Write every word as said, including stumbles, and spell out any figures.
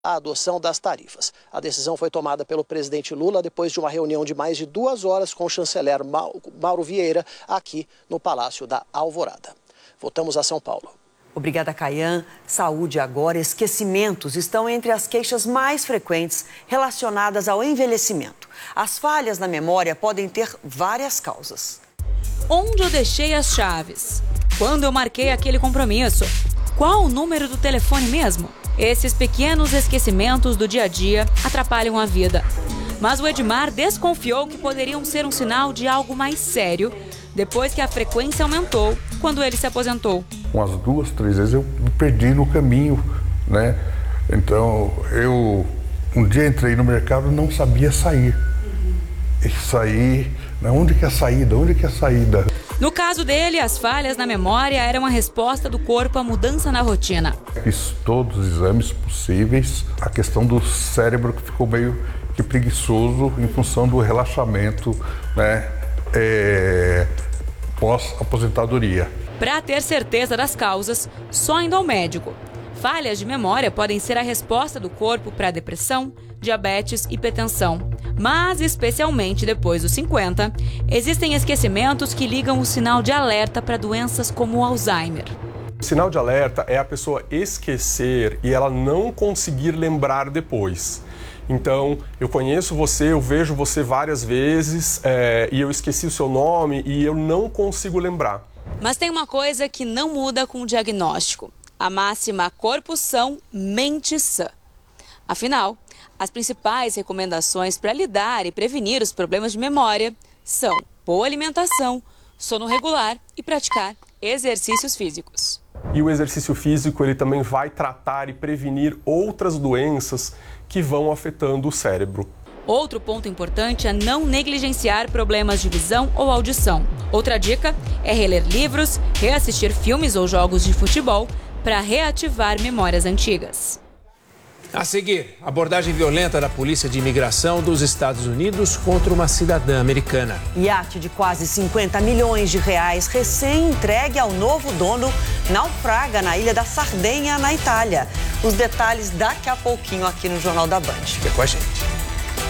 a adoção das tarifas. A decisão foi tomada pelo presidente Lula depois de uma reunião de mais de duas horas com o chanceler Mauro Vieira aqui no Palácio da Alvorada. Voltamos a São Paulo. Obrigada, Caian. Saúde agora. Esquecimentos estão entre as queixas mais frequentes relacionadas ao envelhecimento. As falhas na memória podem ter várias causas. Onde eu deixei as chaves? Quando eu marquei aquele compromisso? Qual o número do telefone mesmo? Esses pequenos esquecimentos do dia a dia atrapalham a vida. Mas o Edmar desconfiou que poderiam ser um sinal de algo mais sério depois que a frequência aumentou quando ele se aposentou. Umas duas, três vezes eu me perdi no caminho, né? Então, eu um dia entrei no mercado e não sabia sair. E sair, onde que é a saída? Onde que é a saída? No caso dele, as falhas na memória eram a resposta do corpo à mudança na rotina. Fiz todos os exames possíveis. A questão do cérebro que ficou meio que preguiçoso em função do relaxamento, né, é, pós-aposentadoria. Para ter certeza das causas, só indo ao médico. Falhas de memória podem ser a resposta do corpo para depressão, diabetes e hipertensão. Mas, especialmente depois dos cinquenta, existem esquecimentos que ligam o sinal de alerta para doenças como o Alzheimer. O sinal de alerta é a pessoa esquecer e ela não conseguir lembrar depois. Então, eu conheço você, eu vejo você várias vezes é, e eu esqueci o seu nome e eu não consigo lembrar. Mas tem uma coisa que não muda com o diagnóstico. A máxima corpo são, mente sã. Afinal, as principais recomendações para lidar e prevenir os problemas de memória são boa alimentação, sono regular e praticar exercícios físicos. E o exercício físico ele também vai tratar e prevenir outras doenças que vão afetando o cérebro. Outro ponto importante é não negligenciar problemas de visão ou audição. Outra dica é reler livros, reassistir filmes ou jogos de futebol para reativar memórias antigas. A seguir, abordagem violenta da Polícia de Imigração dos Estados Unidos contra uma cidadã americana. Iate de quase cinquenta milhões de reais, recém-entregue ao novo dono, naufraga na ilha da Sardenha, na Itália. Os detalhes daqui a pouquinho aqui no Jornal da Band. Fica com a gente.